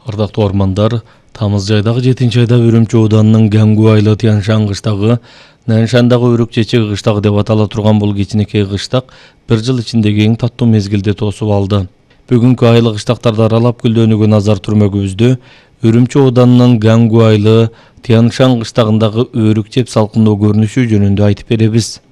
Ардактуу ормандар, Тамыз жайдагы 7-айда Үрүмчү ауданынын Гангу айылы Тяншан кыштагы, Наншандагы Өрүк чечек кыштагы деп атала турган бул кичинекей кыштак 1 жыл ичиндеги эң таттуу мезгилди тосуп алды. Бүгүнкү айыл кыштактарды аралап күлдөөнүгө назар түрмөгүбүздө Үрүмчү ауданынын Гангу айылы Тяншан кыштагындагы өрүк чеп салкындоо көрүнүшү жөнүндө айтып беребиз.